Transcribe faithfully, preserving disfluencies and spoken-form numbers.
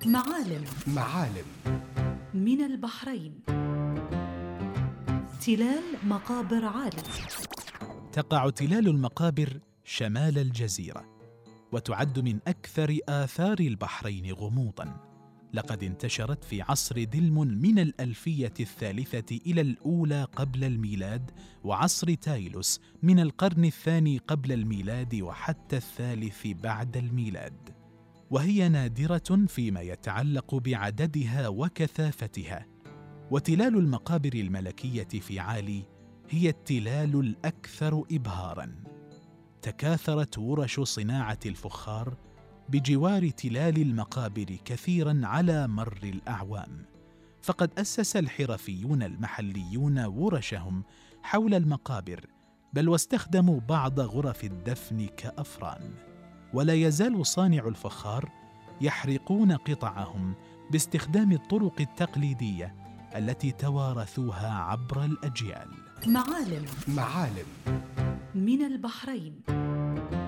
معالم معالم من البحرين. تلال مقابر عالي. تقع تلال المقابر شمال الجزيرة، وتعد من أكثر آثار البحرين غموضاً. لقد انتشرت في عصر دلم من الألفية الثالثة إلى الأولى قبل الميلاد، وعصر تايلوس من القرن الثاني قبل الميلاد وحتى الثالث بعد الميلاد، وهي نادرة فيما يتعلق بعددها وكثافتها. وتلال المقابر الملكية في عالي هي التلال الأكثر إبهاراً. تكاثرت ورش صناعة الفخار بجوار تلال المقابر كثيراً على مر الأعوام، فقد أسس الحرفيون المحليون ورشهم حول المقابر، بل واستخدموا بعض غرف الدفن كأفران. ولا يزال صانع الفخار يحرقون قطعهم باستخدام الطرق التقليدية التي توارثوها عبر الأجيال. معالم معالم من البحرين.